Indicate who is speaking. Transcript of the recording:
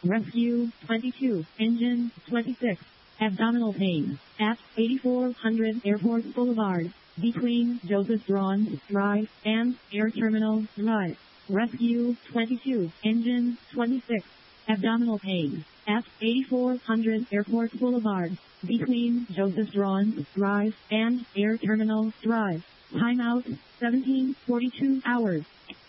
Speaker 1: Rescue 22, Engine 26. Abdominal pain at 8400 Airport Boulevard, between Joseph Braun Drive and Air Terminal Drive. Rescue 22, Engine 26. Abdominal pain at 8400 Airport Boulevard, between Joseph Braun Drive and Air Terminal Drive. Timeout 17:42 hours.